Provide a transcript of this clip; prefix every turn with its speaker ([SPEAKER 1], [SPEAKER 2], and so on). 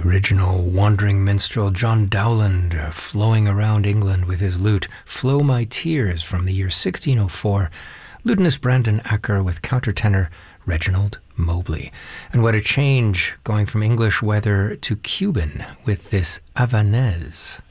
[SPEAKER 1] original wandering minstrel John Dowland flowing around England with his lute, Flow My Tears from the year 1604, lutenist Brandon Acker with countertenor Reginald Mobley. And what a change going from English weather to Cuban with this Havanaise.